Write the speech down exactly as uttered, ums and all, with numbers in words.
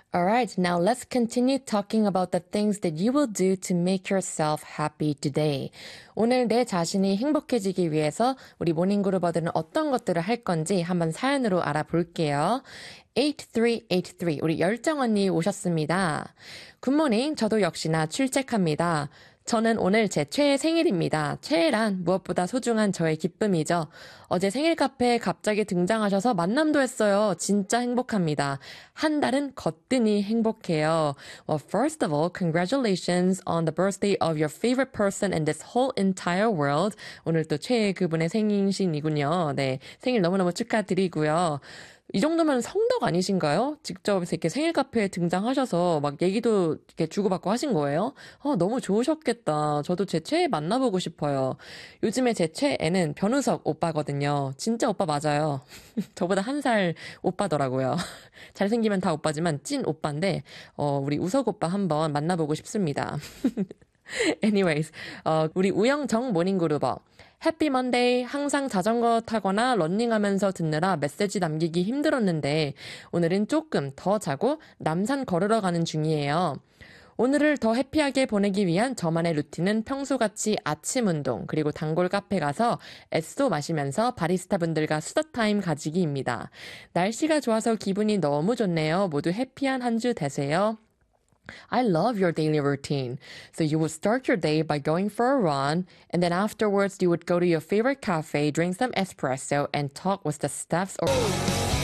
Alright, now let's continue talking about the things that you will do to make yourself happy today. 오늘 내 자신이 행복해지기 위해서 우리 모닝그루버들은 어떤 것들을 할 건지 한번 사연으로 알아볼게요. 팔삼팔삼, 우리 열정 언니 오셨습니다. 굿모닝, 저도 역시나 출첵합니다. 저는 오늘 제 최애 생일입니다. 최애란 무엇보다 소중한 저의 기쁨이죠. 어제 생일 카페에 갑자기 등장하셔서 만남도 했어요. 진짜 행복합니다. 한 달은 거뜬히 행복해요. Well, first of all, congratulations on the birthday of your favorite person in this whole entire world. 오늘 또 최애 그분의 생신이군요. 네, 생일 너무너무 축하드리고요. 이 정도면 성덕 아니신가요? 직접 이렇게 생일 카페에 등장하셔서 막 얘기도 이렇게 주고받고 하신 거예요? 어, 너무 좋으셨겠다. 저도 제 최애 만나보고 싶어요. 요즘에 제 최애는 변우석 오빠거든요. 진짜 오빠 맞아요. 저보다 한 살 오빠더라고요. 잘생기면 다 오빠지만 찐 오빠인데 어, 우리 우석 오빠 한번 만나보고 싶습니다. Anyways, 어, 우리 우영정 모닝그루버. 해피 먼데이, 항상 자전거 타거나 러닝하면서 듣느라 메시지 남기기 힘들었는데 오늘은 조금 더 자고 남산 걸으러 가는 중이에요. 오늘을 더 해피하게 보내기 위한 저만의 루틴은 평소같이 아침 운동 그리고 단골 카페 가서 에스도 마시면서 바리스타 분들과 수다 타임 가지기입니다. 날씨가 좋아서 기분이 너무 좋네요. 모두 해피한 한 주 되세요. I love your daily routine. So you would start your day by going for a run, and then afterwards you would go to your favorite cafe, drink some espresso, and talk with the staffs or